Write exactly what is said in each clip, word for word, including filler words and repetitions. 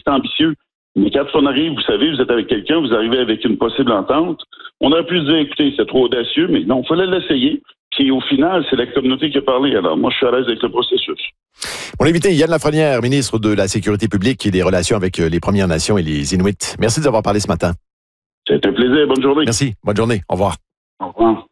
ambitieux. Mais quand on arrive, vous savez, vous êtes avec quelqu'un, vous arrivez avec une possible entente, on aurait pu se dire, écoutez, c'est trop audacieux, mais non, il fallait l'essayer. Puis au final, c'est la communauté qui a parlé. Alors moi, je suis à l'aise avec le processus. Mon invité, Yann Lafrenière, ministre de la Sécurité publique et des Relations avec les Premières Nations et les Inuits. Merci de nous avoir parlé ce matin. C'est un plaisir. Bonne journée. Merci. Bonne journée. Au revoir. Au revoir.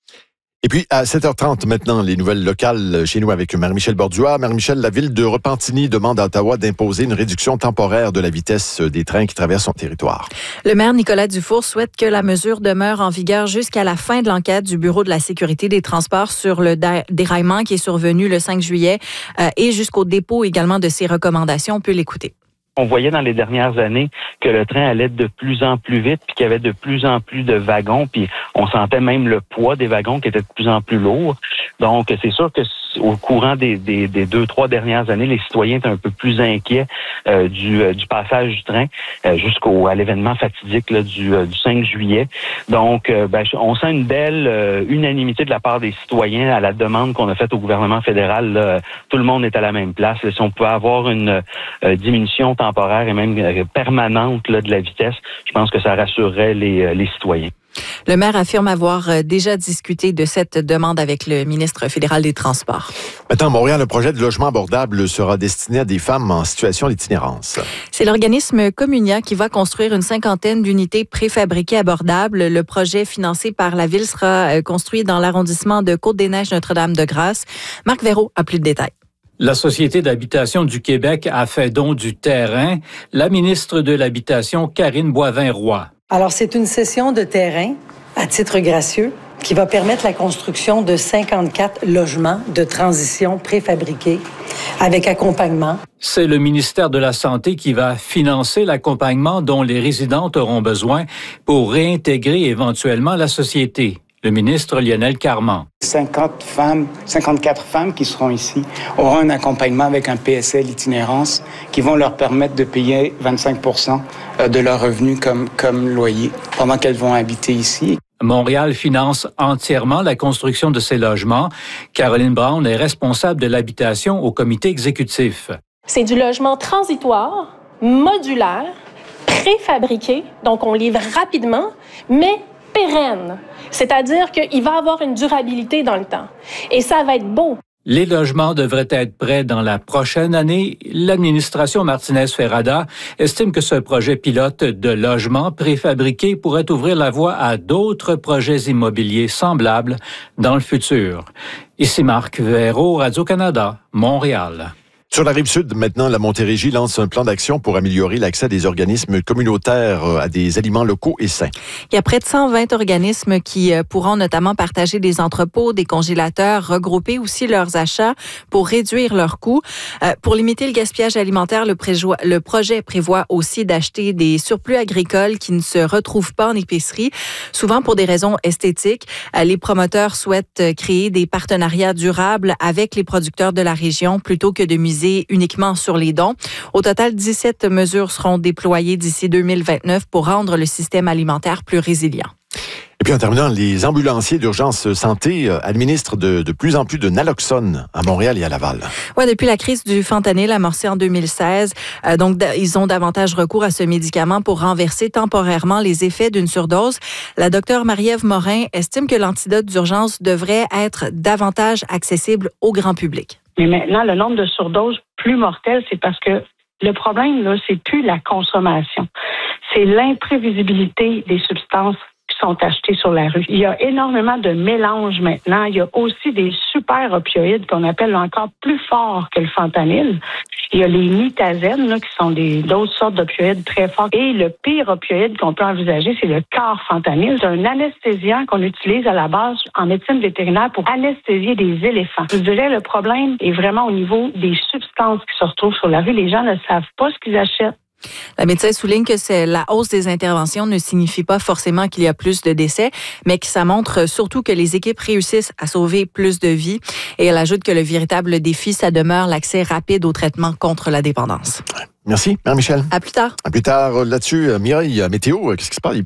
Et puis, à sept heures trente maintenant, les nouvelles locales chez nous avec Marie-Michel Bordua. Marie-Michel, la ville de Repentigny demande à Ottawa d'imposer une réduction temporaire de la vitesse des trains qui traversent son territoire. Le maire Nicolas Dufour souhaite que la mesure demeure en vigueur jusqu'à la fin de l'enquête du Bureau de la sécurité des transports sur le déraillement qui est survenu le cinq juillet euh, et jusqu'au dépôt également de ses recommandations. On peut l'écouter. On voyait dans les dernières années que le train allait de plus en plus vite, puis qu'il y avait de plus en plus de wagons, puis on sentait même le poids des wagons qui était de plus en plus lourd. Donc, c'est sûr que au courant des, des, des deux, trois dernières années, les citoyens étaient un peu plus inquiets euh, du, euh, du passage du train euh, jusqu'au à l'événement fatidique là, du, euh, du cinq juillet. Donc, euh, ben, on sent une belle euh, unanimité de la part des citoyens à la demande qu'on a faite au gouvernement fédéral. Là. Tout le monde est à la même place. Là. Si on pouvait avoir une euh, diminution temporaire et même euh, permanente là, de la vitesse, je pense que ça rassurerait les, euh, les citoyens. Le maire affirme avoir déjà discuté de cette demande avec le ministre fédéral des Transports. Maintenant, à Montréal, le projet de logement abordable sera destiné à des femmes en situation d'itinérance. C'est l'organisme Communia qui va construire une cinquantaine d'unités préfabriquées abordables. Le projet financé par la ville sera construit dans l'arrondissement de Côte-des-Neiges-Notre-Dame-de-Grâce. Marc Verreault a plus de détails. La Société d'habitation du Québec a fait don du terrain. La ministre de l'Habitation, Karine Boivin-Roy. Alors, c'est une cession de terrain à titre gracieux qui va permettre la construction de cinquante-quatre logements de transition préfabriqués avec accompagnement. C'est le ministère de la Santé qui va financer l'accompagnement dont les résidentes auront besoin pour réintégrer éventuellement la société. Le ministre Lionel Carman. cinquante femmes, cinquante-quatre femmes qui seront ici auront un accompagnement avec un P S L itinérance qui vont leur permettre de payer vingt-cinq pour cent de leurs revenus comme, comme loyer pendant qu'elles vont habiter ici. Montréal finance entièrement la construction de ces logements. Caroline Brown est responsable de l'habitation au comité exécutif. C'est du logement transitoire, modulaire, préfabriqué, donc on livre rapidement, mais pérenne. C'est-à-dire qu'il va avoir une durabilité dans le temps. Et ça va être beau. Les logements devraient être prêts dans la prochaine année. L'administration Martinez-Ferrada estime que ce projet pilote de logements préfabriqués pourrait ouvrir la voie à d'autres projets immobiliers semblables dans le futur. Ici Marc Verreault, Radio-Canada, Montréal. Sur la Rive-Sud, maintenant, la Montérégie lance un plan d'action pour améliorer l'accès des organismes communautaires à des aliments locaux et sains. Il y a près de cent vingt organismes qui pourront notamment partager des entrepôts, des congélateurs, regrouper aussi leurs achats pour réduire leurs coûts. Euh, pour limiter le gaspillage alimentaire, le, préjo- le projet prévoit aussi d'acheter des surplus agricoles qui ne se retrouvent pas en épicerie, souvent pour des raisons esthétiques. Euh, les promoteurs souhaitent créer des partenariats durables avec les producteurs de la région plutôt que de miser uniquement sur les dons. Au total, dix-sept mesures seront déployées d'ici deux mille vingt-neuf pour rendre le système alimentaire plus résilient. Et puis en terminant, les ambulanciers d'urgence santé administrent de, de plus en plus de naloxone à Montréal et à Laval. Oui, depuis la crise du fentanyl amorcée en deux mille seize, euh, donc ils ont davantage recours à ce médicament pour renverser temporairement les effets d'une surdose. La docteure Marie-Ève Morin estime que l'antidote d'urgence devrait être davantage accessible au grand public. Mais maintenant, le nombre de surdoses plus mortelles, c'est parce que le problème, là, c'est plus la consommation. C'est l'imprévisibilité des substances qui sont achetées sur la rue. Il y a énormément de mélanges maintenant. Il y a aussi des super opioïdes qu'on appelle encore plus forts que le fentanyl. Il y a les nitazènes, là, qui sont des, d'autres sortes d'opioïdes très forts. Et le pire opioïde qu'on peut envisager, c'est le carfentanyl. C'est un anesthésiant qu'on utilise à la base en médecine vétérinaire pour anesthésier des éléphants. Je dirais le problème est vraiment au niveau des substances qui se retrouvent sur la rue. Les gens ne savent pas ce qu'ils achètent. La médecin souligne que c'est la hausse des interventions ne signifie pas forcément qu'il y a plus de décès, mais que ça montre surtout que les équipes réussissent à sauver plus de vies. Et elle ajoute que le véritable défi, ça demeure l'accès rapide au traitement contre la dépendance. Merci, Marie-Michel. À plus tard. À plus tard. Là-dessus, Mireille, météo, qu'est-ce qui se passe? Il pleut?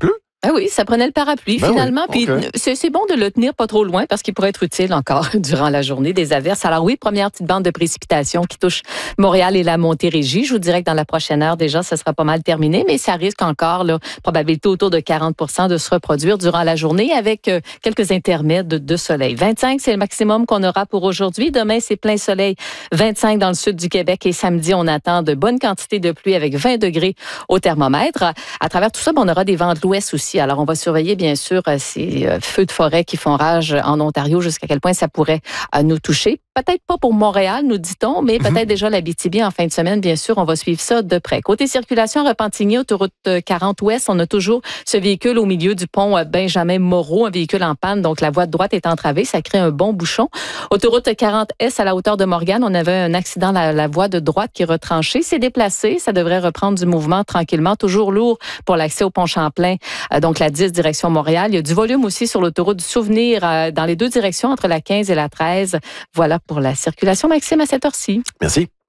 Ah oui, ça prenait le parapluie Ben finalement. oui, Puis okay. c'est, c'est bon de le tenir pas trop loin parce qu'il pourrait être utile encore durant la journée des averses. Alors oui, première petite bande de précipitations qui touche Montréal et la Montérégie. Je vous dirais que dans la prochaine heure déjà, ça sera pas mal terminé, mais ça risque encore, là, probabilité autour de quarante pour cent de se reproduire durant la journée avec euh, quelques intermèdes de, de soleil. vingt-cinq, c'est le maximum qu'on aura pour aujourd'hui. Demain, c'est plein soleil. vingt-cinq dans le sud du Québec et samedi, on attend de bonnes quantités de pluie avec vingt degrés au thermomètre. À travers tout ça, on aura des vents de l'ouest aussi. Alors, on va surveiller, bien sûr, ces feux de forêt qui font rage en Ontario, jusqu'à quel point ça pourrait nous toucher. Peut-être pas pour Montréal, nous dit-on, mais peut-être mm-hmm. déjà l'Abitibi en fin de semaine. Bien sûr, on va suivre ça de près. Côté circulation, Repentigny, autoroute quarante ouest, on a toujours ce véhicule au milieu du pont Benjamin Moreau, un véhicule en panne, donc la voie de droite est entravée, ça crée un bon bouchon. Autoroute quarante est à la hauteur de Morgane, on avait un accident, la, la voie de droite qui est retranchée, c'est déplacé, ça devrait reprendre du mouvement tranquillement, toujours lourd pour l'accès au pont Champlain, donc la dix direction Montréal. Il y a du volume aussi sur l'autoroute du Souvenir dans les deux directions, entre la quinze et la treize. Voilà pour la circulation. Maxime, à cette heure-ci. Merci.